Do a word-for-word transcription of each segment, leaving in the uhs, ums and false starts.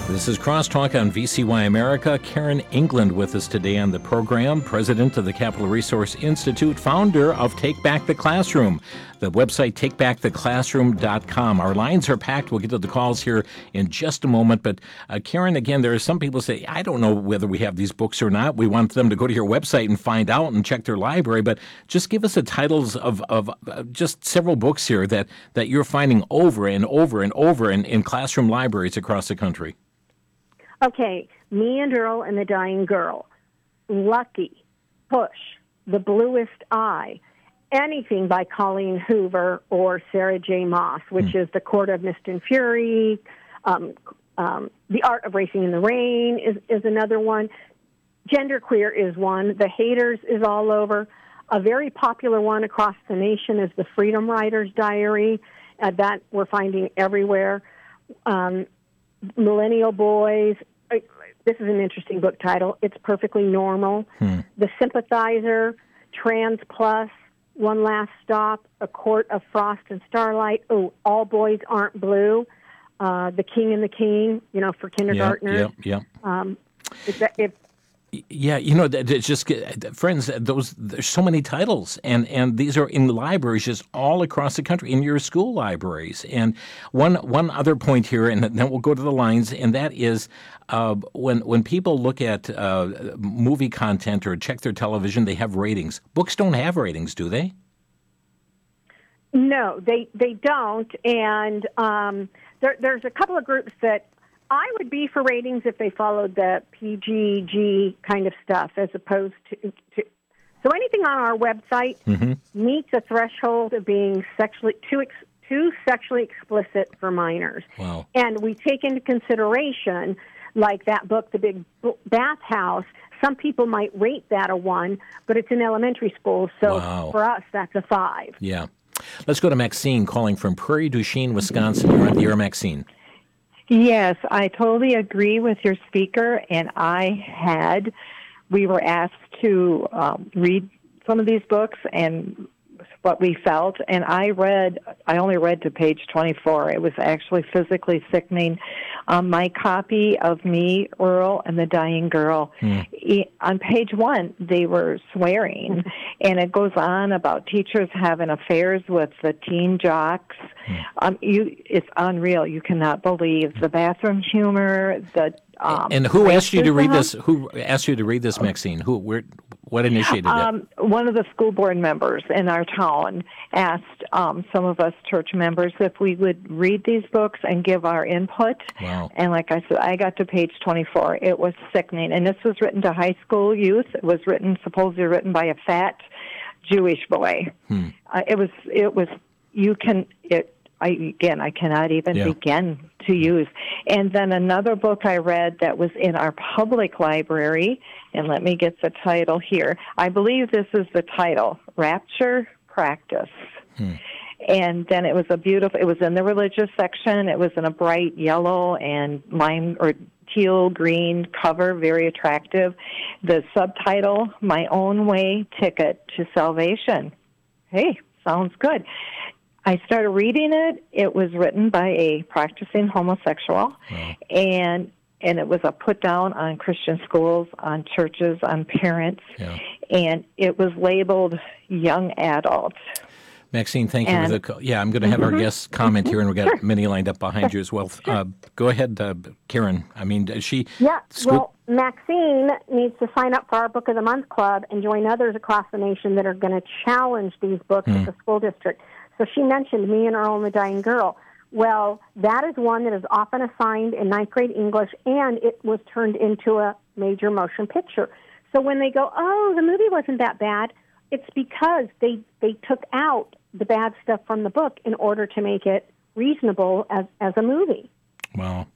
This is Crosstalk on V C Y America. Karen England with us today on the program, president of the Capital Resource Institute, founder of Take Back the Classroom, the website take back the classroom dot com. Our lines are packed. We'll get to the calls here in just a moment. But uh, Karen, again, there are some people say, I don't know whether we have these books or not. We want them to go to your website and find out and check their library. But just give us the titles of, of uh, just several books here that, that you're finding over and over and over in, in classroom libraries across the country. Okay, Me and Earl and the Dying Girl, Lucky, Push, The Bluest Eye, anything by Colleen Hoover or Sarah J. Maas, which mm. is The Court of Mist and Fury, um, um, The Art of Racing in the Rain is, is another one. Genderqueer is one. The Haters is all over. A very popular one across the nation is The Freedom Writer's Diary. Uh, that we're finding everywhere. Um, Millennial Boys. This is an interesting book title. It's Perfectly Normal. Hmm. The Sympathizer, Trans Plus, One Last Stop, A Court of Frost and Starlight. Oh, All Boys Aren't Blue. Uh, the King and the King, you know, for kindergartners. Yeah, yeah, yeah. Um, if, that, if Yeah, you know, it's just, friends, those there's so many titles, and, and these are in libraries just all across the country, in your school libraries. And one one other point here, and then we'll go to the lines, and that is uh, when when people look at uh, movie content or check their television, they have ratings. Books don't have ratings, do they? No, they, they don't, and um, there, there's a couple of groups that I would be for ratings if they followed the P G G kind of stuff as opposed to, to so anything on our website mm-hmm. meets a threshold of being sexually too ex, too sexually explicit for minors. Wow. And we take into consideration, like that book, The Big Bathhouse, some people might rate that a one, but it's in elementary school, so wow. for us, that's a five. Yeah. Let's go to Maxine calling from Prairie du Chien, Wisconsin. You're on the air, Maxine. Yes, I totally agree with your speaker, and I had, we were asked to um, read some of these books and what we felt, and I read, I only read to page twenty-four. It was actually physically sickening. Um, my copy of Me, Earl, and the Dying Girl, mm. e- on page one, they were swearing, and it goes on about teachers having affairs with the teen jocks. Mm. Um, you, it's unreal. You cannot believe the bathroom humor, the Um, and who asked you to read this? Who asked you to read this, Maxine? Who, where, what initiated um, it? One of the school board members in our town asked um, some of us church members if we would read these books and give our input. Wow! And like I said, I got to page twenty-four. It was sickening, and this was written to high school youth. It was written, supposedly written by a fat Jewish boy. Hmm. Uh, it was. It was. You can. It. I, again, I cannot even yeah. begin to use. And then another book I read that was in our public library, and let me get the title here. I believe this is the title, Rapture Practice. Hmm. And then it was a beautiful, it was in the religious section. It was in a bright yellow and lime or teal green cover, very attractive. The subtitle, My Own Way Ticket to Salvation. Hey, sounds good. I started reading it. It was written by a practicing homosexual, wow. and and it was a put down on Christian schools, on churches, on parents, yeah. and it was labeled young adult. Maxine, thank and, you for the call. Yeah, I'm going to have mm-hmm. our guest comment here, and we've got sure. Minnie lined up behind you as well. Uh, go ahead, uh, Karen. I mean, does she... Yeah, school- well, Maxine needs to sign up for our Book of the Month Club and join others across the nation that are going to challenge these books mm. at the school district. So she mentioned Me and Earl and the Dying Girl. Well, that is one that is often assigned in ninth grade English, and it was turned into a major motion picture. So when they go, oh, the movie wasn't that bad, it's because they, they took out the bad stuff from the book in order to make it reasonable as, as a movie. Wow.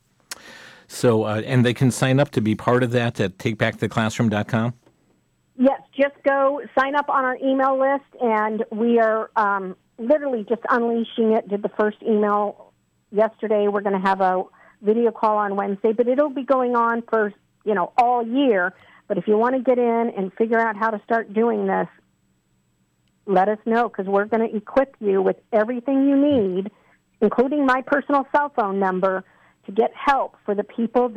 So, uh, and they can sign up to be part of that at take back the classroom dot com? Yes, just go sign up on our email list, and we are... Um, literally just unleashing it. Did the first email yesterday. We're going to have a video call on Wednesday, but it'll be going on for, you know, all year. But if you want to get in and figure out how to start doing this, let us know, because we're going to equip you with everything you need, including my personal cell phone number, to get help for the people